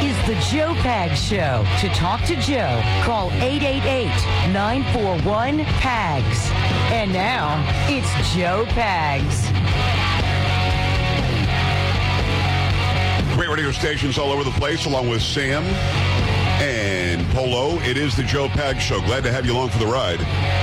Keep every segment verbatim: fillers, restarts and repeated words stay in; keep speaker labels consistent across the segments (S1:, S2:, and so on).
S1: is the Joe Pags Show. To talk to Joe, call eight eight eight, nine four one, P A G S. And now, it's Joe Pags.
S2: Great radio stations all over the place, along with Sam and Polo. It is the Joe Pags Show. Glad to have you along for the ride.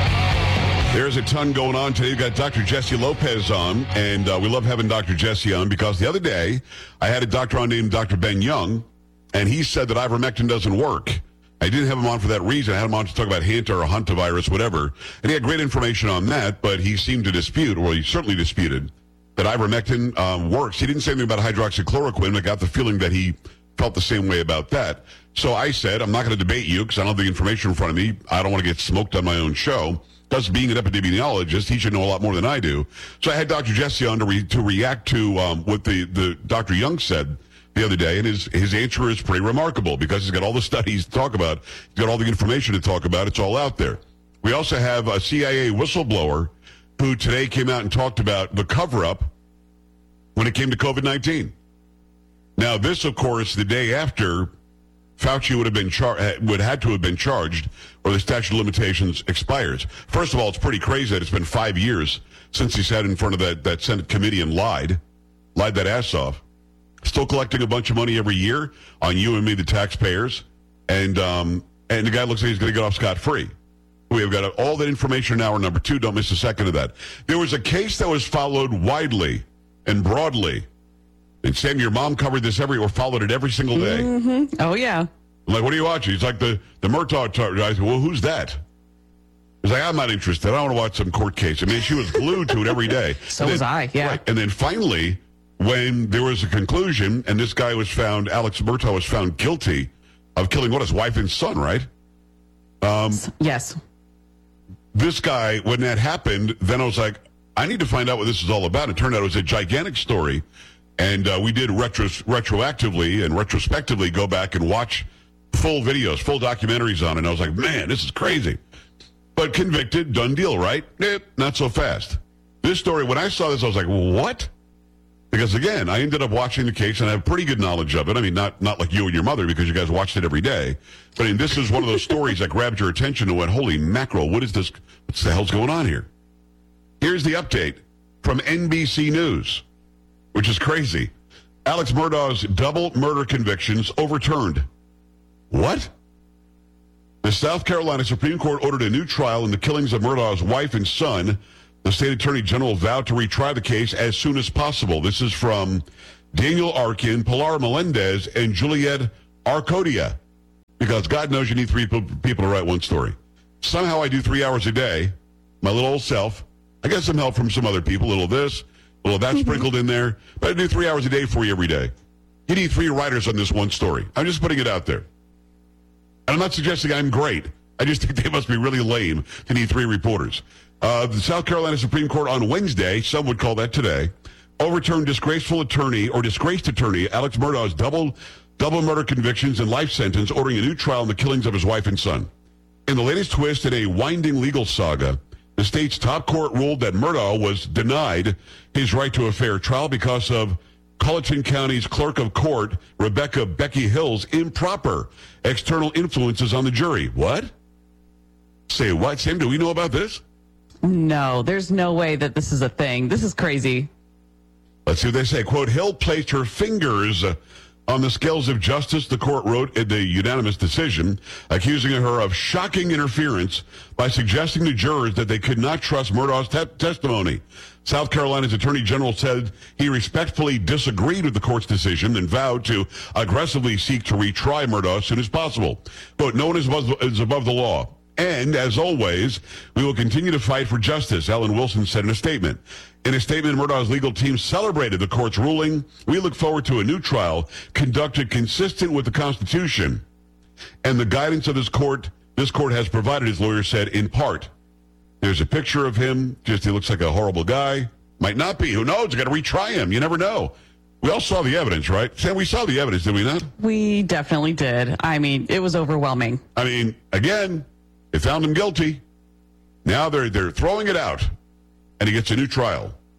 S2: There's a ton going on today. We've got Doctor Jesse Lopez on, and uh, we love having Doctor Jesse on because the other day I had a doctor on named Doctor Ben Young, and he said that ivermectin doesn't work. I didn't have him on for that reason. I had him on to talk about Hanta or hantavirus, whatever, and he had great information on that, but he seemed to dispute, or he certainly disputed, that ivermectin um, works. He didn't say anything about hydroxychloroquine. I got the feeling that he felt the same way about that. So I said, I'm not going to debate you because I don't have the information in front of me. I don't want to get smoked on my own show. Thus, being an epidemiologist, he should know a lot more than I do. So I had Doctor Jesse on to, re- to react to um, what the, the Doctor Young said the other day, and his, his answer is pretty remarkable because he's got all the studies to talk about. He's got all the information to talk about. It's all out there. We also have a C I A whistleblower who today came out and talked about the cover-up when it came to COVID nineteen. Now, this, of course, the day after Fauci would have been char- would had to have been charged, or the statute of limitations expires. First of all, it's pretty crazy that it's been five years since he sat in front of that, that Senate committee and lied, lied that ass off. Still collecting a bunch of money every year on you and me, the taxpayers, and um, and the guy looks like he's going to get off scot-free. We have got all that information in hour number two. Don't miss a second of that. There was a case that was followed widely and broadly. And Sam, your mom covered this every, or followed it every single day.
S3: Mm-hmm. Oh, yeah.
S2: I'm like, what are you watching? He's like, the, the Murtaugh guy. I said, well, who's that? He's like, I'm not interested. I don't want to watch some court case. I mean, she was glued to it every day.
S3: So
S2: then,
S3: was I, yeah.
S2: Right, and then finally, when there was a conclusion, and this guy was found, Alex Murtaugh was found guilty of killing, what, his wife and son, right? Um,
S3: yes.
S2: This guy, when that happened, then I was like, I need to find out what this is all about. It turned out it was a gigantic story. And uh, we did retro- retroactively and retrospectively go back and watch full videos, full documentaries on it. And I was like, man, this is crazy. But convicted, done deal, right? Nope, not so fast. This story, when I saw this, I was like, what? Because, again, I ended up watching the case, and I have pretty good knowledge of it. I mean, not not like you and your mother, because you guys watched it every day. But I mean, this is one of those stories that grabbed your attention and went, holy mackerel, what is this? What the hell's going on here? Here's the update from N B C News, which is crazy. Alex Murdaugh's double murder convictions overturned. What? The South Carolina Supreme Court ordered a new trial in the killings of Murdaugh's wife and son. The state attorney general vowed to retry the case as soon as possible. This is from Daniel Arkin, Pilar Melendez, and Juliet Arcodia. Because God knows you need three people to write one story. Somehow I do three hours a day, my little old self. I get some help from some other people, a little of this, a little of that sprinkled in there. But I do three hours a day for you every day. You need three writers on this one story. I'm just putting it out there. And I'm not suggesting I'm great. I just think they must be really lame to need three reporters. Uh, the South Carolina Supreme Court on Wednesday, some would call that today, overturned disgraceful attorney or disgraced attorney Alex Murdaugh's double double murder convictions and life sentence, ordering a new trial in the killings of his wife and son. In the latest twist in a winding legal saga, the state's top court ruled that Murdaugh was denied his right to a fair trial because of Colleton County's clerk of court, Rebecca Becky Hill's improper external influences on the jury. What? Say what, Sam? Do we know about this?
S3: No, there's no way that this is a thing. This is crazy.
S2: Let's see what they say. Quote, Hill placed her fingers on the scales of justice, the court wrote in the unanimous decision, accusing her of shocking interference by suggesting to jurors that they could not trust Murdaugh's te- testimony. South Carolina's Attorney General said he respectfully disagreed with the court's decision and vowed to aggressively seek to retry Murdaugh as soon as possible. Quote, no one is above, is above the law. And, as always, we will continue to fight for justice, Ellen Wilson said in a statement. In a statement, Murdaugh's legal team celebrated the court's ruling. We look forward to a new trial conducted consistent with the Constitution and the guidance of this court. This court has provided, his lawyer said, in part. There's a picture of him. Just he looks like a horrible guy. Might not be. Who knows? You got to retry him. You never know. We all saw the evidence, right? Sam, we saw the evidence, did we not?
S3: We definitely did. I mean, it was overwhelming.
S2: I mean, again, they found him guilty. Now they're they're throwing it out, and he gets a new trial.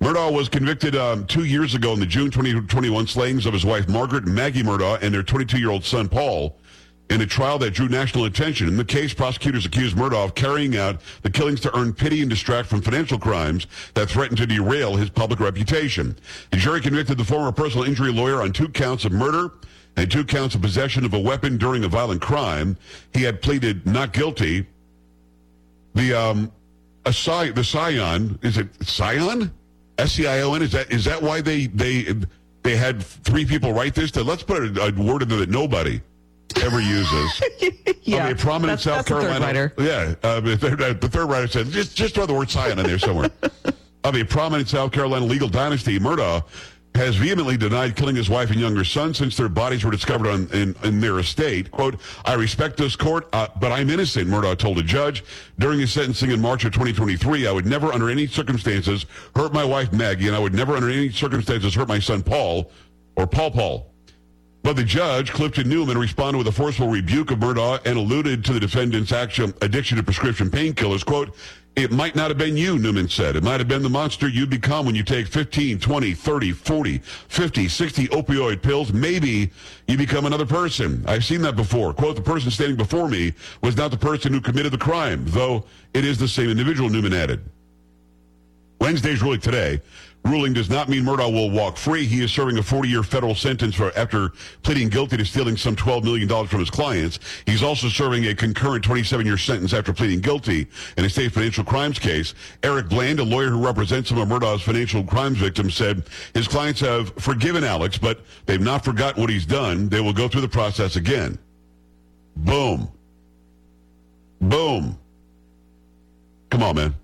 S2: Murdaugh was convicted um, two years ago in the June twenty twenty-one slayings of his wife Margaret and Maggie Murdaugh and their twenty-two-year-old son Paul in a trial that drew national attention. In the case, prosecutors accused Murdaugh of carrying out the killings to earn pity and distract from financial crimes that threatened to derail his public reputation. The jury convicted the former personal injury lawyer on two counts of murder and two counts of possession of a weapon during a violent crime. He had pleaded not guilty. The um, a sci- the Scion, is it Scion? S C I O N, is that is that why they they they had three people write this? To, let's put a, a word in there that nobody ever uses.
S3: yeah,
S2: of a prominent
S3: that's,
S2: South
S3: that's
S2: Carolina.
S3: The third writer.
S2: Yeah, uh, the, third, the third writer said just just throw the word Scion in there somewhere. Of a prominent South Carolina legal dynasty, Murdaugh has vehemently denied killing his wife and younger son since their bodies were discovered on, in, in their estate. Quote, I respect this court, uh, but I'm innocent, Murdaugh told a judge. During his sentencing in March of twenty twenty-three, I would never under any circumstances hurt my wife Maggie, and I would never under any circumstances hurt my son Paul, or Paul Paul. But the judge, Clifton Newman, responded with a forceful rebuke of Murdaugh and alluded to the defendant's actual addiction to prescription painkillers. Quote, it might not have been you, Newman said. It might have been the monster you become when you take fifteen, twenty, thirty, forty, fifty, sixty opioid pills. Maybe you become another person. I've seen that before. Quote, the person standing before me was not the person who committed the crime, though it is the same individual, Newman added. Wednesday's ruling today. Ruling does not mean Murdaugh will walk free. He is serving a forty-year federal sentence for after pleading guilty to stealing some twelve million dollars from his clients. He's also serving a concurrent twenty-seven-year sentence after pleading guilty in a state financial crimes case. Eric Bland, a lawyer who represents some of Murdaugh's financial crimes victims, said his clients have forgiven Alex, but they've not forgotten what he's done. They will go through the process again. Boom. Boom. Come on, man.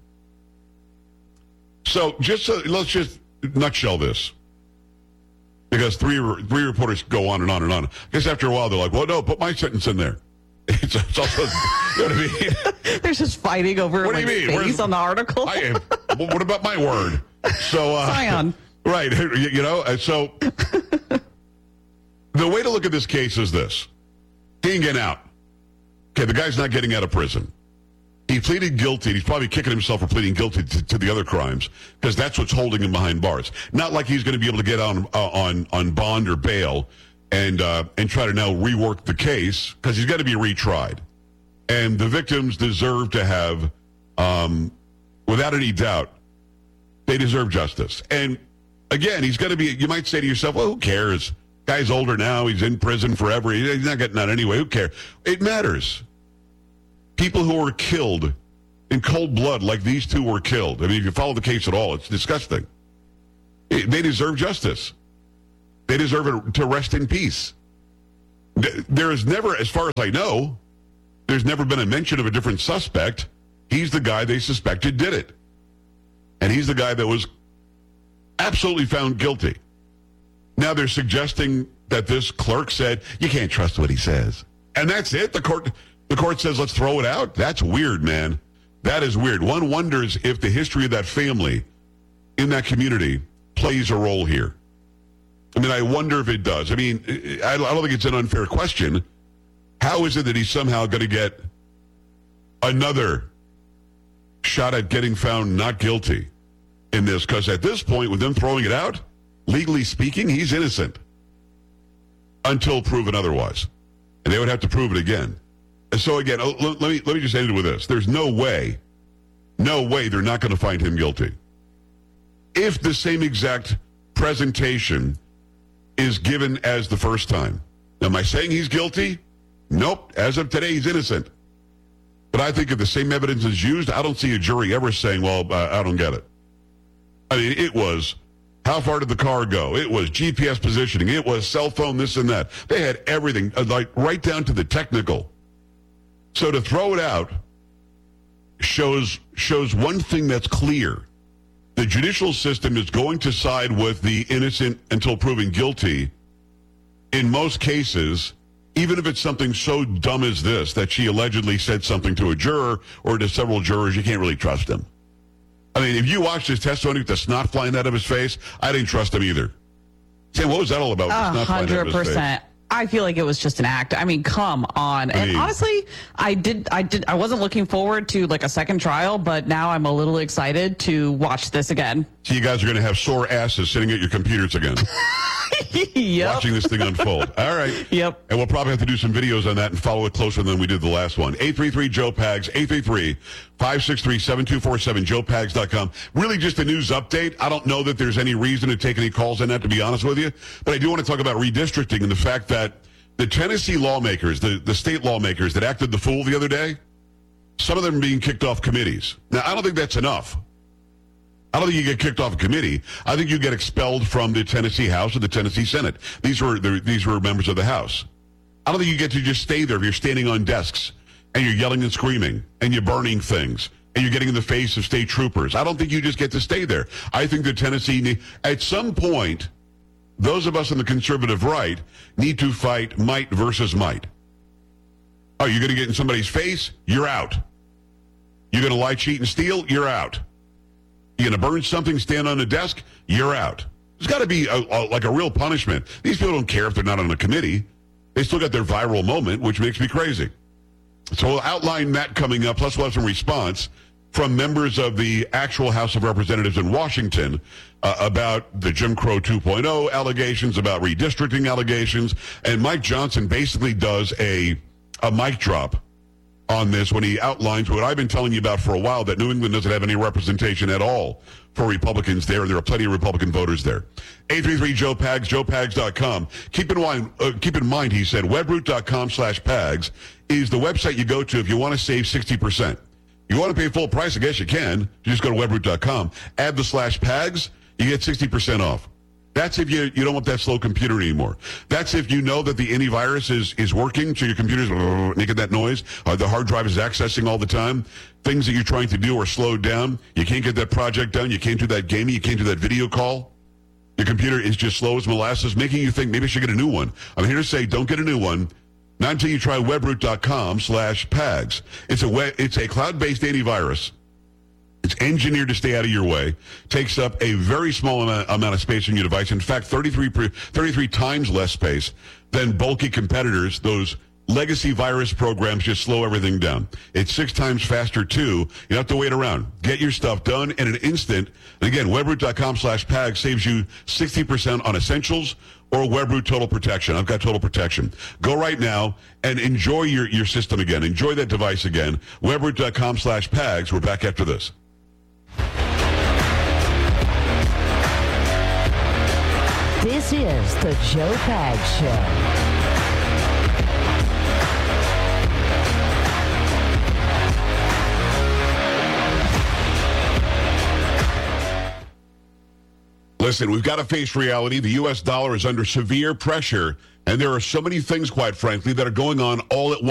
S2: So just so, let's just nutshell this, because three three reporters go on and on and on. I guess after a while they're like, "Well, no, put my sentence in there." It's, it's also, you know what I mean?
S3: There's just fighting over
S2: What
S3: like,
S2: do you mean?
S3: space
S2: Where's-
S3: on the article.
S2: I, well, what about my word? So, uh,
S3: Scion.
S2: right? You, you know, and so the way to look at this case is this: he ain't getting out. Okay, the guy's not getting out of prison. He pleaded guilty. He's probably kicking himself for pleading guilty to, to the other crimes because that's what's holding him behind bars. Not like he's going to be able to get on uh, on on bond or bail and uh, and try to now rework the case because he's got to be retried. And the victims deserve to have, um, without any doubt, they deserve justice. And again, he's going to be. You might say to yourself, "Well, who cares? Guy's older now. He's in prison forever. He's not getting out anyway. Who cares?" It matters. People who were killed in cold blood like these two were killed. I mean, if you follow the case at all, it's disgusting. They deserve justice. They deserve it to rest in peace. There is never, as far as I know, there's never been a mention of a different suspect. He's the guy they suspected did it. And he's the guy that was absolutely found guilty. Now they're suggesting that this clerk said, you can't trust what he says. And that's it? The court... The court says, let's throw it out? That's weird, man. That is weird. One wonders if the history of that family in that community plays a role here. I mean, I wonder if it does. I mean, I don't think it's an unfair question. How is it that he's somehow going to get another shot at getting found not guilty in this? Because at this point, with them throwing it out, legally speaking, he's innocent until proven otherwise. And they would have to prove it again. So again, let me let me just end it with this. There's no way, no way they're not going to find him guilty. If the same exact presentation is given as the first time. Now, am I saying he's guilty? Nope. As of today, he's innocent. But I think if the same evidence is used, I don't see a jury ever saying, well, uh, I don't get it. I mean, it was, how far did the car go? It was G P S positioning. It was cell phone, this and that. They had everything, like right down to the technical. So to throw it out shows shows one thing that's clear. The judicial system is going to side with the innocent until proven guilty in most cases, even if it's something so dumb as this, that she allegedly said something to a juror or to several jurors, you can't really trust him. I mean, if you watched his testimony with the snot flying out of his face, I didn't trust him either. Sam, what was that all about?
S3: A hundred percent. I feel like it was just an act. I mean, come on. And
S2: mean-
S3: honestly, I did, I did, I wasn't looking forward to like a second trial, but now I'm a little excited to watch this again.
S2: So you guys are going to have sore asses sitting at your computers again,
S3: Yep.
S2: watching this thing unfold. All right.
S3: Yep.
S2: And we'll probably have to do some videos on that and follow it closer than we did the last one. eight three three Joe Pags, eight three three, five six three, seven two four seven, joe pags dot com. Really just a news update. I don't know that there's any reason to take any calls on that, to be honest with you. But I do want to talk about redistricting and the fact that the Tennessee lawmakers, the, the state lawmakers that acted the fool the other day, some of them being kicked off committees. Now, I don't think that's enough. I don't think you get kicked off a committee. I think you get expelled from the Tennessee House or the Tennessee Senate. These were the, these were members of the House. I don't think you get to just stay there if you're standing on desks and you're yelling and screaming and you're burning things and you're getting in the face of state troopers. I don't think you just get to stay there. I think that Tennessee, at some point, those of us on the conservative right need to fight might versus might. Oh, you're going to get in somebody's face? You're out. You're going to lie, cheat, and steal? You're out. You're going to burn something, stand on a desk? You're out. There's got to be a, a, like a real punishment. These people don't care if they're not on a committee. They still got their viral moment, which makes me crazy. So we'll outline that coming up, plus we'll have some response from members of the actual House of Representatives in Washington uh, about the Jim Crow two point oh allegations, about redistricting allegations. And Mike Johnson basically does a, a mic drop on this when he outlines what I've been telling you about for a while, that New England doesn't have any representation at all for Republicans there. There are plenty of Republican voters there. eight three three Joe Pags, joe pags dot com. Keep in mind, uh, keep in mind, he said, webroot.com slash Pags is the website you go to if you want to save sixty percent. You want to pay full price, I guess you can. You just go to webroot dot com, add the slash Pags, you get sixty percent off. That's if you, you don't want that slow computer anymore. That's if you know that the antivirus is, is working, so your computer's making that noise, or the hard drive is accessing all the time. Things that you're trying to do are slowed down. You can't get that project done. You can't do that gaming. You can't do that video call. Your computer is just slow as molasses, making you think maybe I should get a new one. I'm here to say don't get a new one. Not until you try webroot.com slash Pags. It's a web, it's a cloud-based antivirus. It's engineered to stay out of your way. Takes up a very small amount, amount of space on your device. In fact, thirty-three, thirty-three times less space than bulky competitors. Those legacy virus programs just slow everything down. It's six times faster, too. You don't have to wait around. Get your stuff done in an instant. And again, webroot.com slash Pags saves you sixty percent on essentials or Webroot Total Protection. I've got Total Protection. Go right now and enjoy your, your system again. Enjoy that device again. Webroot.com slash Pags. We're back after this.
S1: This is the Joe Pags Show.
S2: Listen, we've got to face reality. The U S dollar is under severe pressure, and there are so many things, quite frankly, that are going on all at once.